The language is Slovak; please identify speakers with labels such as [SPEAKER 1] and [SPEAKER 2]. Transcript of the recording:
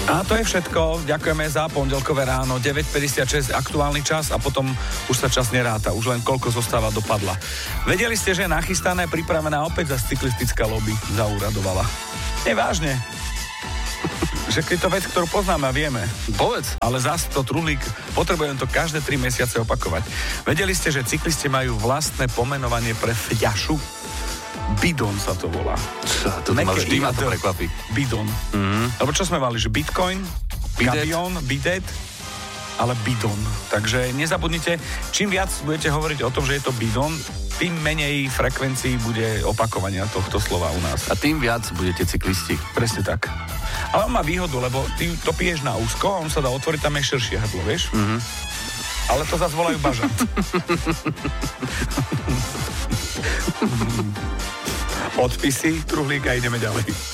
[SPEAKER 1] A to je všetko. Ďakujeme za pondelkové ráno. 9.56 aktuálny čas a potom už sa čas neráta. Už len koľko zostáva do Padla. Vedeli ste, že je nachystané, pripravená opäť za cyklistická lobby zauradovala. Nevážne. Že je to vec, ktorú poznáme a vieme.
[SPEAKER 2] Povedz.
[SPEAKER 1] Ale zás to Truhlík, potrebujem to každé 3 mesiace opakovať. Vedeli ste, že cyklisti majú vlastné pomenovanie pre fľašu? Bidon sa to volá.
[SPEAKER 2] To ma vždy ma to prekvapí.
[SPEAKER 1] Bidon. Lebo čo sme mali, že Bitcoin, Gabion, Bidet, ale Bidon. Takže nezabudnite, čím viac budete hovoriť o tom, že je to Bidon, tým menej frekvencií bude opakovania tohto slova u nás.
[SPEAKER 2] A tým viac budete cyklisti.
[SPEAKER 1] Presne tak. Ale on má výhodu, lebo ty to piješ na úzko, on sa dá otvoriť, tam je širšie hrdlo, vieš? Ale to zase volajú bažant. Odpisy, Truhlík a ideme ďalej.